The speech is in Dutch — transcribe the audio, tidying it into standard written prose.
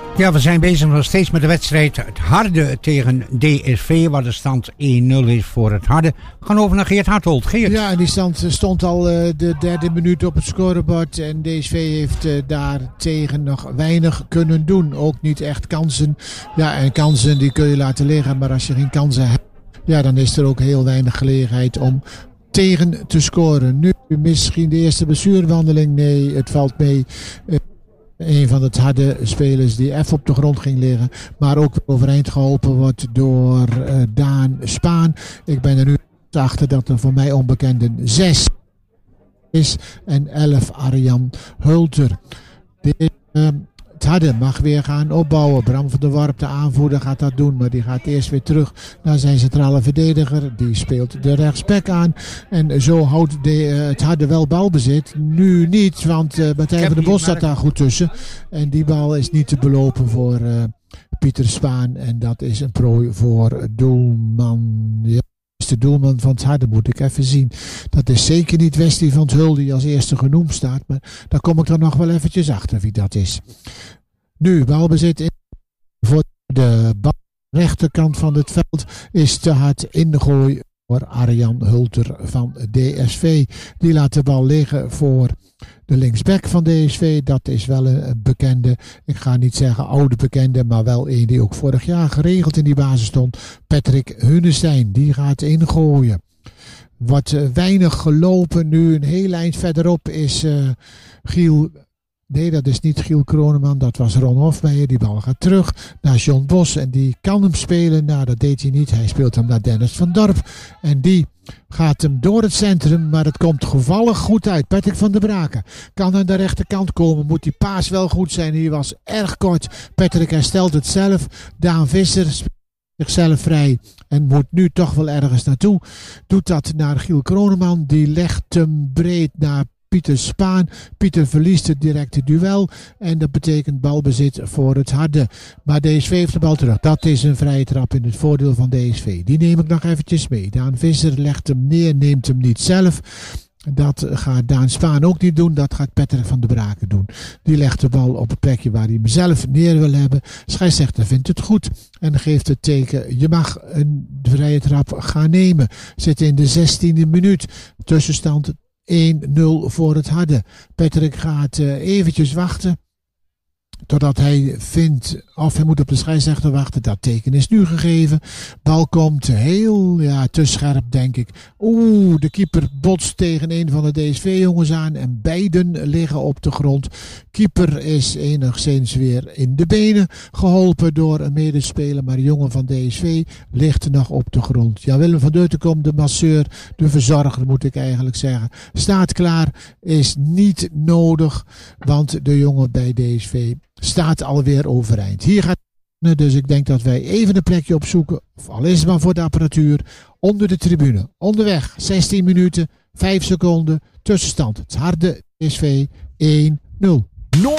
Ja, we zijn bezig nog steeds met de wedstrijd het Harde tegen DSV, waar de stand 1-0 is voor het Harde. We gaan over naar Geert Harthold. Geert. Ja, die stand stond al de derde minuut op het scorebord en DSV heeft daartegen nog weinig kunnen doen. Ook niet echt kansen. Ja, en kansen die kun je laten liggen, maar als je geen kansen hebt, ja, dan is er ook heel weinig gelegenheid om tegen te scoren. Nu misschien de eerste blessurewandeling. Nee, het valt mee. Een van de harde spelers die even op de grond ging liggen. Maar ook overeind geholpen wordt door Daan Spaan. Ik ben er nu achter dat er voor mij onbekende 6 is. En 11 Arjan Hulter. Het Harde mag weer gaan opbouwen. Bram van der Warp, de aanvoerder, gaat dat doen. Maar die gaat eerst weer terug naar zijn centrale verdediger. Die speelt de rechtsback aan. En zo houdt het Harde wel balbezit. Nu niet, want Martijn van der Bos staat daar goed tussen. En die bal is niet te belopen voor Pieter Spaan. En dat is een prooi voor doelman. Ja. De doelman van het Harde moet ik even zien. Dat is zeker niet Westie van 't Hul die als eerste genoemd staat. Maar daar kom ik dan nog wel eventjes achter wie dat is. Nu balbezit voor de rechterkant van het veld is te hard ingooi voor Arjan Hulter van DSV. Die laat de bal liggen voor de linksback van DSV. Dat is wel een bekende, ik ga niet zeggen oude bekende, maar wel een die ook vorig jaar geregeld in die basis stond. Patrick Hunestein, die gaat ingooien. Wordt weinig gelopen nu. Een heel eind verderop is Giel. Nee, dat is niet Giel Kroneman, dat was Ron Hofmeijer. Die bal gaat terug naar John Bos en die kan hem spelen. Nou, dat deed hij niet. Hij speelt hem naar Dennis van Dorp. En die gaat hem door het centrum, maar het komt gevallig goed uit. Patrick van der Braken kan aan de rechterkant komen. Moet die paas wel goed zijn. Die was erg kort. Patrick herstelt het zelf. Daan Visser speelt zichzelf vrij en moet nu toch wel ergens naartoe. Doet dat naar Giel Kroneman. Die legt hem breed naar Pieter Spaan. Pieter verliest het directe duel. En dat betekent balbezit voor het Harde. Maar DSV heeft de bal terug. Dat is een vrije trap in het voordeel van DSV. Die neem ik nog eventjes mee. Daan Visser legt hem neer, neemt hem niet zelf. Dat gaat Daan Spaan ook niet doen. Dat gaat Patrick van der Braken doen. Die legt de bal op het plekje waar hij hem zelf neer wil hebben. Scheidsrechter vindt het goed. En geeft het teken. Je mag een vrije trap gaan nemen. Zit in de 16e minuut. Tussenstand 1-0 voor het Harde. Patrick gaat eventjes wachten. Totdat hij vindt, of hij moet op de scheidsrechter wachten. Dat teken is nu gegeven. Bal komt heel te scherp, denk ik. De keeper botst tegen een van de DSV-jongens aan. En beiden liggen op de grond. Keeper is enigszins weer in de benen. Geholpen door een medespeler. Maar de jongen van DSV ligt nog op de grond. Ja, Willem van Deutenkom, de masseur, de verzorger moet ik eigenlijk zeggen. Staat klaar. Is niet nodig. Want de jongen bij DSV staat alweer overeind. Hier gaat het, dus ik denk dat wij even een plekje opzoeken, of al is het maar voor de apparatuur, onder de tribune. Onderweg, 16 minuten, 5 seconden, tussenstand. Het Harde DSV 1-0.